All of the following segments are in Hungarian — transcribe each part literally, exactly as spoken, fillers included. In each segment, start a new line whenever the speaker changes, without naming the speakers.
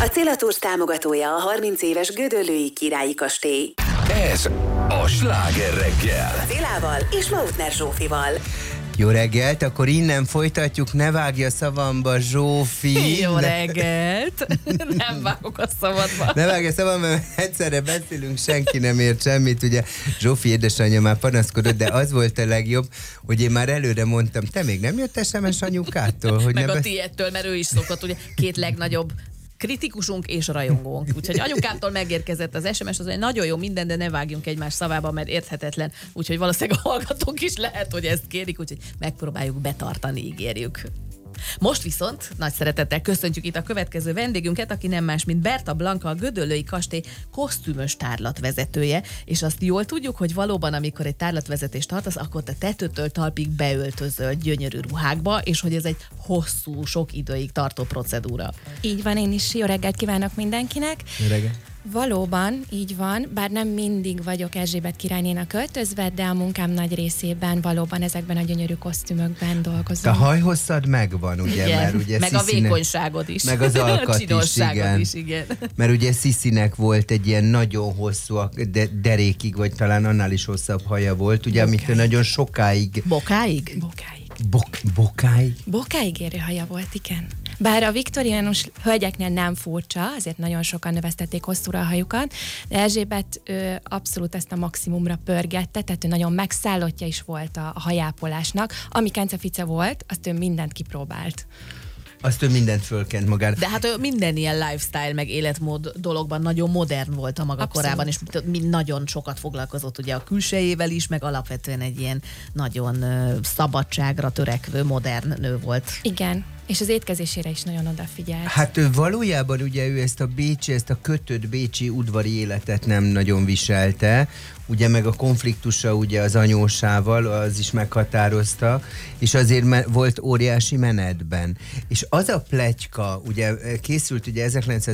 A Cilla Tours támogatója a harminc éves Gödöllői Királyi Kastély.
Ez a Sláger reggel.
Cillával és Mautner Zsófival.
Jó reggelt, akkor innen folytatjuk, ne vágja szavamba, Zsófi.
Jó reggelt. Nem vágok a szavadba.
Ne vágja szavamba, mert egyszerre beszélünk, senki nem ért semmit. Ugye Zsófi édesanyja már panaszkodott, de az volt a legjobb, hogy én már előre mondtam, te még nem jött es em es anyukától? Hogy
meg
ne
a
be...
tiédtől, mert ő is szokott, ugye két legnagyobb kritikusunk és rajongónk. Úgyhogy anyukámtól megérkezett az es em es, az egy nagyon jó minden, de ne vágjunk egymás szavába, mert érthetetlen. Úgyhogy valószínűleg a hallgatók is lehet, hogy ezt kérik, úgyhogy megpróbáljuk betartani, ígérjük. Most viszont nagy szeretettel köszöntjük itt a következő vendégünket, aki nem más, mint Berta Blanka, a Gödöllői Kastély kosztümös tárlatvezetője, és azt jól tudjuk, hogy valóban, amikor egy tárlatvezetést tartasz, akkor te tetőtől talpig beöltözöl gyönyörű ruhákba, és hogy ez egy hosszú, sok időig tartó procedúra.
Így van, én is jó reggelt kívánok mindenkinek.
Jó reggelt.
Valóban, így van, bár nem mindig vagyok Erzsébet királynénak öltözve, de a munkám nagy részében valóban ezekben a gyönyörű kosztümökben dolgozom.
A hajhosszad megvan, ugye?
Igen,
Mert ugye
meg
Sziszinek...
a vékonyságod is.
Meg az alkat is, igen.
is, igen.
Mert ugye Sziszinek volt egy ilyen nagyon hosszú, de derékig, vagy talán annál is hosszabb haja volt, ugye, amit ő nagyon sokáig...
Bokáig?
Bokáig.
Bok, bokáig?
Bokáig érő haja volt, igen. Bár a viktoriánus hölgyeknél nem furcsa, azért nagyon sokan növesztették hosszúra a hajukat, de Erzsébet ő, abszolút ezt a maximumra pörgette, tehát ő nagyon megszállottja is volt a, a hajápolásnak. Ami kencefice volt, azt ő mindent kipróbált.
Azt ő mindent fölkent magára.
De hát ő minden ilyen lifestyle, meg életmód dologban nagyon modern volt a maga
Abszolút.
korában, és mind nagyon sokat foglalkozott ugye a külsejével is, meg alapvetően egy ilyen nagyon uh, szabadságra törekvő modern nő volt.
Igen. És az étkezésére is nagyon odafigyelt.
Hát ő valójában ugye ő ezt a bécsi, ezt a kötött bécsi udvari életet nem nagyon viselte, ugye meg a konfliktusa ugye az anyósával, az is meghatározta, és azért me- volt óriási menetben. És az a pletyka, ugye készült ugye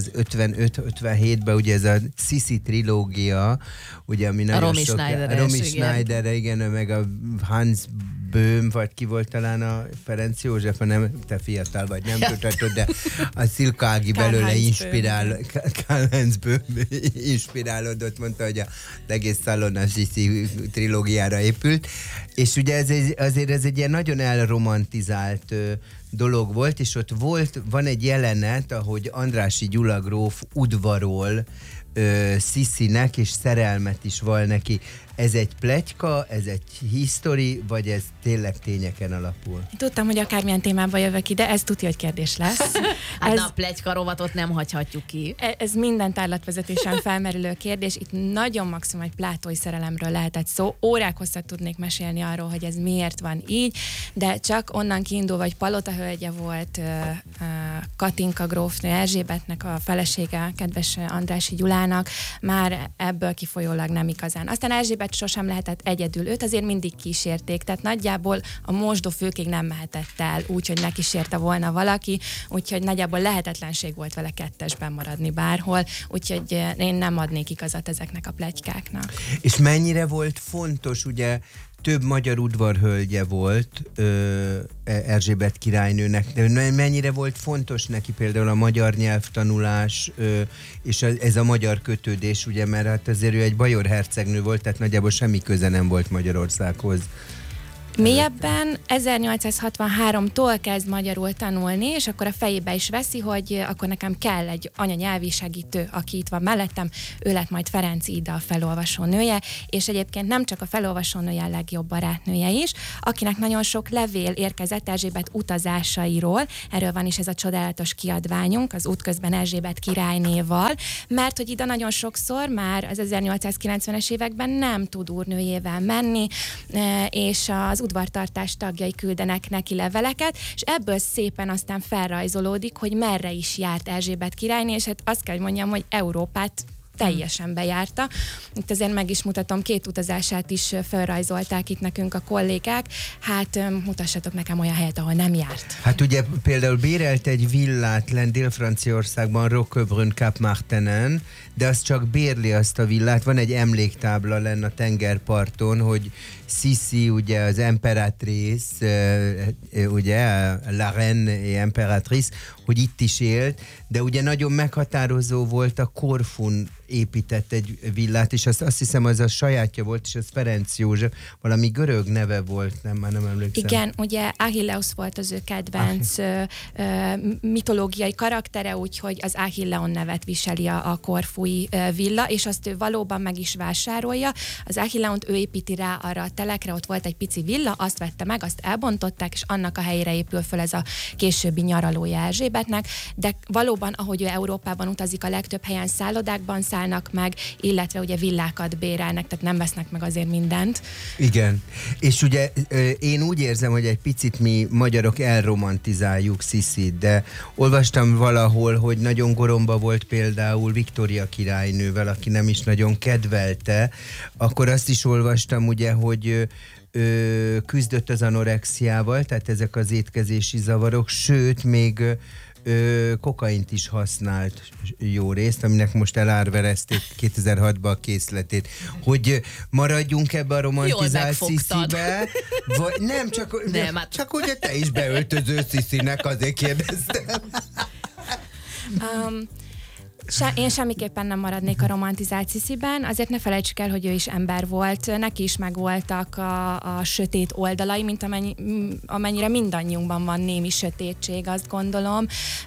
ezerkilencszázötvenöt-ötvenhétben ugye ez a Sisi trilógia, ugye ami nagyon
Romy
sok...
Schneider-es,
Romy
igen.
Schneider, igen, meg a Hans Böhm, vagy ki volt talán a Ferenc József, nem, te fiatal vagy, nem tudhatod, de a Szilka Ági belőle inspirál, Karl-Heinz Böhm inspirálódott, mondta, hogy az egész szalon a Sisi trilógiára épült, és ugye ez egy, azért ez egy ilyen nagyon elromantizált ö, dolog volt, és ott volt, van egy jelenet, ahogy Andrássy Gyula gróf udvarol ö, Sisinek, és szerelmet is val neki. Ez egy pletyka, ez egy history, vagy ez tényleg tényeken alapul?
Tudtam, hogy akármilyen témába jövök ide, ez tudja, hogy kérdés lesz.
Hát
ez,
na, a pletyka rovatot nem hagyhatjuk ki.
ez minden tárlatvezetésen felmerülő kérdés. Itt nagyon maximum egy plátói szerelemről lehetett szó. Órák hosszat tudnék mesélni arról, hogy ez miért van így, de csak onnan kiindulva, hogy Palota hölgye volt uh, uh, Katinka grófnő Erzsébetnek a felesége, kedves Andrássy Gyulának, már ebből kifolyólag nem igazán. Aztán Erzsébet sosem lehetett egyedül, őt azért mindig kísérték, tehát nagyjából a mosdófőkig nem mehetett el úgy, hogy ne kísérte volna valaki, úgyhogy nagyjából lehetetlenség volt vele kettesben maradni bárhol, úgyhogy én nem adnék igazat ezeknek a pletykáknak.
És mennyire volt fontos, ugye több magyar udvarhölgye volt ö, Erzsébet királynőnek, de mennyire volt fontos neki például a magyar nyelvtanulás ö, és ez a magyar kötődés, ugye, mert hát azért ő egy bajor hercegnő volt, tehát nagyjából semmi köze nem volt Magyarországhoz.
Mélyebben ezernyolcszázhatvanháromtól kezd magyarul tanulni, és akkor a fejébe is veszi, hogy akkor nekem kell egy anyanyelvi segítő, aki itt van mellettem, ő lett majd Ferenc Ida a felolvasó nője, és egyébként nem csak a felolvasó nője a legjobb barátnője is, akinek nagyon sok levél érkezett Erzsébet utazásairól, erről van is ez a csodálatos kiadványunk, az Útközben Erzsébet királynéval, mert hogy Ida nagyon sokszor már az ezernyolcszázkilencvenes években nem tud úrnőjével menni, és az udvartartás tagjai küldenek neki leveleket, és ebből szépen aztán felrajzolódik, hogy merre is járt Erzsébet királyné, és hát azt kell, hogy mondjam, hogy Európát teljesen bejárta. Itt azért meg is mutatom, két utazását is felrajzolták itt nekünk a kollégák. Hát mutassatok nekem olyan helyet, ahol nem járt.
Hát ugye például bérelt egy villát lent Dél-Franciaországban, Roquebrune Cap Martinen, de az csak bérli azt a villát. Van egy emléktábla lenne a tengerparton, hogy Sissi, ugye az Emperatrice, ugye La Reine et Emperatrice, hogy itt is élt, de ugye nagyon meghatározó volt a Korfun épített egy villát, és azt, azt hiszem az a sajátja volt, és az Ferenc József, valami görög neve volt, nem, már nem emlékszem.
Igen, ugye Achilleus volt az ő kedvenc ö, ö, mitológiai karaktere, úgyhogy az Achilleon nevet viseli a, a korfui ö, villa, és azt ő valóban meg is vásárolja. Az Achilleont ő építi rá arra a telekre, ott volt egy pici villa, azt vette meg, azt elbontották, és annak a helyére épül föl ez a későbbi nyaralója Erzsébetnek, de valóban, ahogy ő Európában utazik, a legtöbb helyen szállodákban szállnak meg, illetve ugye villákat bérelnek, tehát nem vesznek meg azért mindent.
Igen, és ugye én úgy érzem, hogy egy picit mi magyarok elromantizáljuk Sissit, de olvastam valahol, hogy nagyon goromba volt például Viktória királynővel, aki nem is nagyon kedvelte, akkor azt is olvastam ugye, hogy ö, küzdött az anorexiával, tehát ezek az étkezési zavarok, sőt, még Ö, kokaint is használt jó részt, aminek most elárverezték kétezer-hatban a készletét. Hogy maradjunk ebbe a romantizált Sisibe, vagy nem, csak, nem, hát... csak ugye te is beöltöző Sisinek, azért kérdeztem.
Um, Se, én semmiképpen nem maradnék a romantizált Sisiben, azért ne felejtsük el, hogy ő is ember volt, neki is megvoltak a, a sötét oldalai, mint amennyi, amennyire mindannyiunkban van némi sötétség, azt gondolom.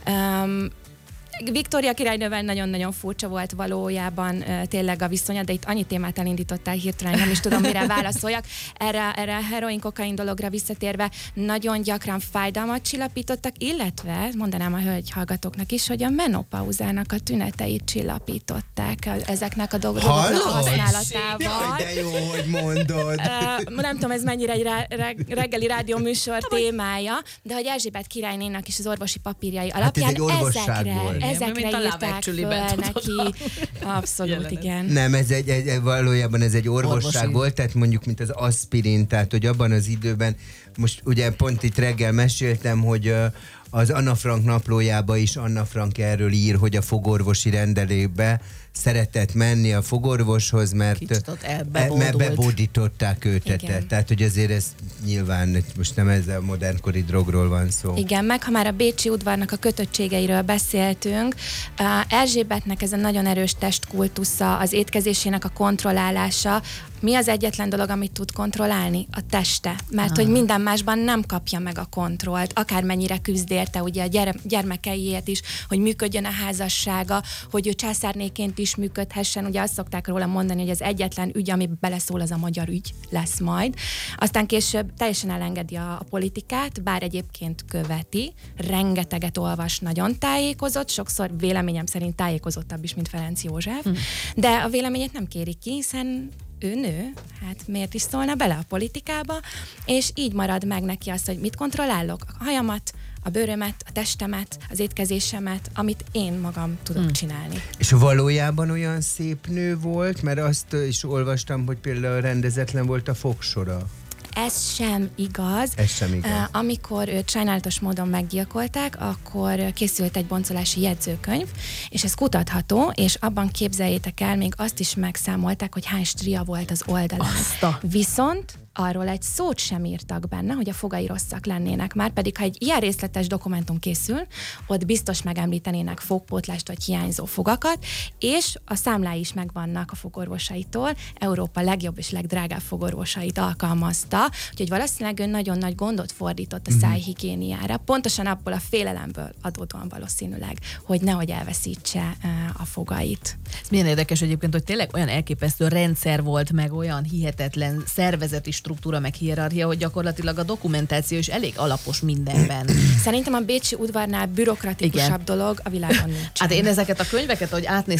Um, Viktória királynővel nagyon-nagyon furcsa volt valójában uh, tényleg a viszonya, de itt annyi témát elindítottál hirtelen, nem is tudom, mire válaszoljak. Erre, erre a heroin-kokain dologra visszatérve nagyon gyakran fájdalmat csillapítottak, illetve mondanám a hölgy hallgatóknak is, hogy a menopauzának a tüneteit csillapították ezeknek a dolgoknak a használatával.
Jaj, de jó, hogy mondod.
Uh, nem tudom, ez mennyire egy rá, reg, reggeli rádióműsor témája, de hogy Erzsébet királynénak is az orvosi papírjai alapján
hát ez egy
ezekre
volt.
Ezekre írták föl neki. Abszolút, jelenet. Igen.
Nem, ez egy, egy, valójában ez egy orvosság Orvosi. volt, tehát mondjuk, mint az aspirin, tehát hogy abban az időben, most ugye pont itt reggel meséltem, hogy az Anna Frank naplójába is Anna Frank erről ír, hogy a fogorvosi rendelékbe szeretett menni a fogorvoshoz, mert mert bebódították őt. Tehát, hogy azért ez nyilván, most nem ez a modernkori drogról van szó.
Igen, meg ha már a bécsi udvarnak a kötöttségeiről beszéltünk, Erzsébetnek ez a nagyon erős testkultusza, az étkezésének a kontrollálása, mi az egyetlen dolog, amit tud kontrollálni? A teste. Mert ah. hogy minden másban nem kapja meg a kontrollt, akármennyire küzd érte, ugye a gyere, gyermekeiért is, hogy működjön a házassága, hogy ő császárnéként is működhessen. Ugye azt szokták róla mondani, hogy az egyetlen ügy, ami beleszól, az a magyar ügy lesz majd. Aztán később teljesen elengedi a, a politikát, bár egyébként követi, rengeteget olvas, nagyon tájékozott, sokszor véleményem szerint tájékozottabb is, mint Ferenc József, hmm. de a véleményét nem kéri ki, hiszen ő nő, hát miért is szólna bele a politikába, és így marad meg neki azt, hogy mit kontrollálok, a hajamat, a bőrömet, a testemet, az étkezésemet, amit én magam tudok hmm. csinálni.
És valójában olyan szép nő volt, mert azt is olvastam, hogy például rendezetlen volt a fogsora.
Ez sem igaz.
Ez sem igaz. Uh,
amikor őt sajnálatos módon meggyilkolták, akkor készült egy boncolási jegyzőkönyv, és ez kutatható, és abban képzeljétek el, még azt is megszámolták, hogy hány stria volt az oldalán. Azta. Viszont arról egy szót sem írtak benne, hogy a fogai rosszak lennének már, pedig ha egy ilyen részletes dokumentum készül, ott biztos megemlítenének fogpótlást vagy hiányzó fogakat, és a számlái is megvannak a fogorvosaitól, Európa legjobb és legdrágább fogorvosait alkalmazta, úgyhogy valószínűleg ő nagyon nagy gondot fordított a szájhigiéniára, pontosan abból a félelemből adódóan valószínűleg, hogy nehogy elveszítse a fogait.
Ez milyen érdekes egyébként, hogy tényleg olyan elképesztő rendszer volt, meg olyan hihetetlen szervezeti struktúra, meg hierarchia, hogy gyakorlatilag a dokumentáció is elég alapos mindenben.
Szerintem a bécsi udvarnál bürokratikusabb Igen. dolog a világon nincs.
Hát én ezeket a könyveket, hogy átnéztem,